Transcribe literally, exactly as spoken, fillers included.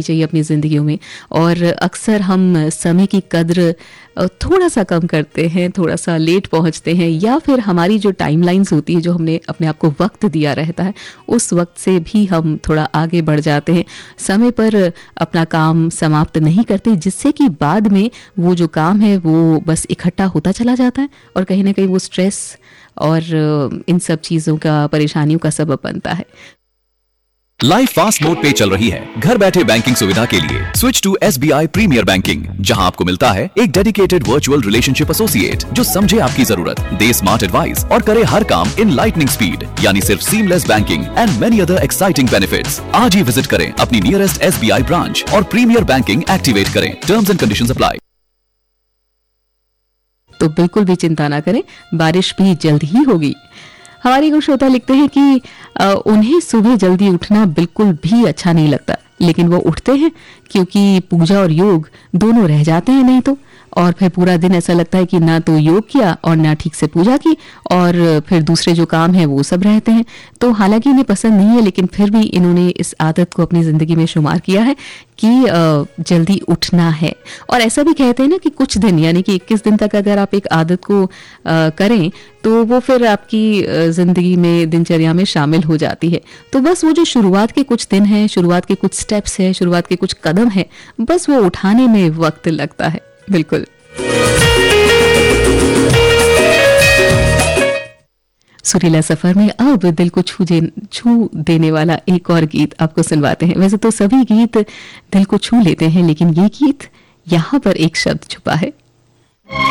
चाहिए अपनी ज़िंदगियों में। और अक्सर हम समय की कद्र अ, थोड़ा सा कम करते हैं, थोड़ा सा लेट पहुंचते हैं, या फिर हमारी जो टाइमलाइंस होती है, जो हमने अपने आप को वक्त दिया रहता है, उस वक्त से भी हम थोड़ा आगे बढ़ जाते हैं, समय पर अपना काम समाप्त नहीं करते, जिससे कि बाद में वो जो काम है वो बस इकट्ठा होता चला जाता है और कहीं ना कहीं वो स्ट्रेस और अ, इन सब चीज़ों का, परेशानियों का सबब बनता है। लाइफ फास्ट मोड पे चल रही है। घर बैठे बैंकिंग सुविधा के लिए switch to S B I premiere banking, जहां आपको मिलता है एक डेडिकेटेड वर्चुअल रिलेशनशिप एसोसिएट जो समझे आपकी जरूरत, दे स्मार्ट एडवाइस और करे हर काम इन लाइटनिंग स्पीड, यानी सिर्फ seamless banking and many other exciting benefits. आज ही विजिट करें अपनी nearest S B I branch और प्रीमियर बैंकिंग एक्टिवेट करें। Terms and conditions apply. तो बिल्कुल भी चिंता ना करें, बारिश भी जल्द ही होगी। हमारे कुछ श्रोता लिखते हैं कि अ, उन्हें सुबह जल्दी उठना बिल्कुल भी अच्छा नहीं लगता, लेकिन वो उठते हैं क्योंकि पूजा और योग दोनों रह जाते हैं नहीं तो, और फिर पूरा दिन ऐसा लगता है कि ना तो योग किया और ना ठीक से पूजा की, और फिर दूसरे जो काम है वो सब रहते हैं। तो हालांकि इन्हें पसंद नहीं है, लेकिन फिर भी इन्होंने इस आदत को अपनी ज़िंदगी में शुमार किया है कि अ, जल्दी उठना है। और ऐसा भी कहते हैं ना कि कुछ दिन, यानी कि इक्कीस दिन तक अगर आप एक आदत को अ, करें तो वो फिर आपकी अ, ज़िंदगी में, दिनचर्या में शामिल हो जाती है। तो बस वो जो शुरुआत के कुछ दिन हैं, शुरुआत के कुछ स्टेप्स हैं, शुरुआत के कुछ कदम हैं, बस वो उठाने में वक्त लगता है। बिल्कुल। सुरीला सफर में अब दिल को छू छू देने वाला एक और गीत आपको सुनवाते हैं। वैसे तो सभी गीत दिल को छू लेते हैं, लेकिन ये गीत यहाँ पर एक शब्द छुपा है।